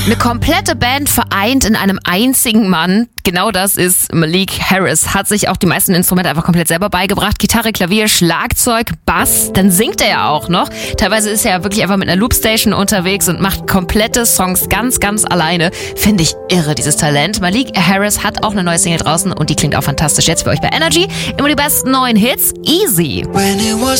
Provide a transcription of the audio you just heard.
Eine komplette Band vereint in einem einzigen Mann. Genau das ist Malik Harris. Hat sich auch die meisten Instrumente einfach komplett selber beigebracht. Gitarre, Klavier, Schlagzeug, Bass. Dann singt er ja auch noch. Teilweise ist er ja wirklich einfach mit einer Loopstation unterwegs und macht komplette Songs ganz, ganz alleine. Finde ich irre, dieses Talent. Malik Harris hat auch eine neue Single draußen und die klingt auch fantastisch. Jetzt für euch bei Energy. Immer die besten neuen Hits. Easy.